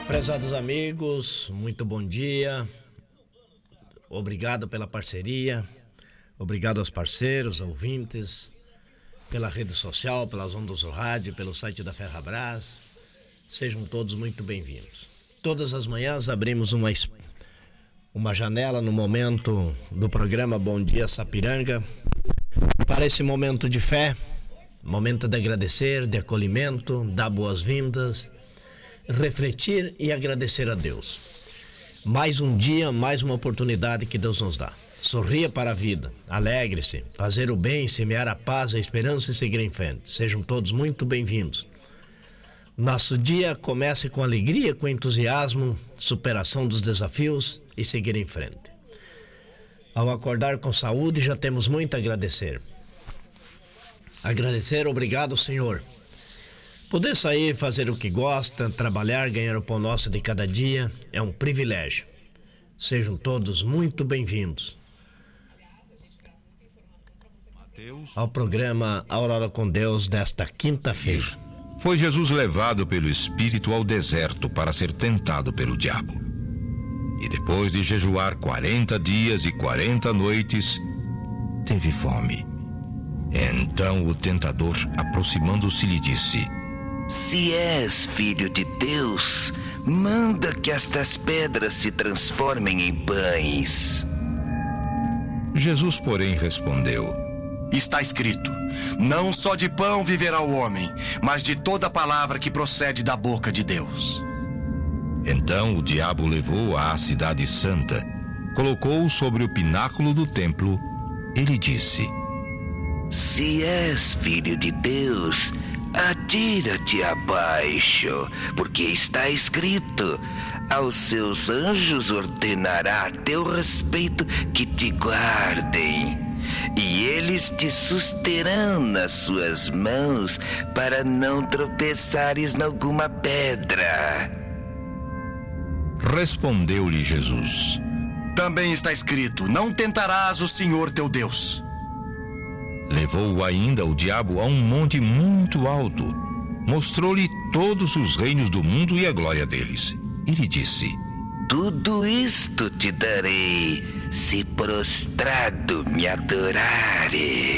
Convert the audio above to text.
Prezados amigos, muito bom dia. Obrigado pela parceria. Obrigado aos parceiros, ouvintes, pela rede social, pelas ondas do rádio, pelo site da Ferrabras. Sejam todos muito bem-vindos. Todas as manhãs abrimos uma janela no momento do programa Bom Dia Sapiranga para esse momento de fé, momento de agradecer, de acolhimento, dar boas-vindas, refletir e agradecer a Deus. Mais um dia, mais uma oportunidade que Deus nos dá. Sorria para a vida, alegre-se, fazer o bem, semear a paz, a esperança e seguir em frente. Sejam todos muito bem-vindos. Nosso dia comece com alegria, com entusiasmo, superação dos desafios e seguir em frente. Ao acordar com saúde, já temos muito a agradecer. Agradecer, obrigado, Senhor. Poder sair, fazer o que gosta, trabalhar, ganhar o pão nosso de cada dia é um privilégio. Sejam todos muito bem-vindos ao programa Aurora com Deus desta quinta-feira. Foi Jesus levado pelo Espírito ao deserto para ser tentado pelo diabo. E depois de jejuar 40 dias e 40 noites, teve fome. Então o tentador, aproximando-se, lhe disse: Se és filho de Deus, manda que estas pedras se transformem em pães. Jesus, porém, respondeu: Está escrito: não só de pão viverá o homem, mas de toda palavra que procede da boca de Deus. Então o diabo levou-o à cidade santa, colocou-o sobre o pináculo do templo e lhe disse: Se és filho de Deus, atira-te abaixo, porque está escrito: aos seus anjos ordenará a teu respeito que te guardem, e eles te susterão nas suas mãos, para não tropeçares em alguma pedra. Respondeu-lhe Jesus: Também está escrito: não tentarás o Senhor teu Deus. Levou-o ainda o diabo a um monte muito alto, mostrou-lhe todos os reinos do mundo e a glória deles, e lhe disse: Tudo isto te darei, se prostrado me adorares.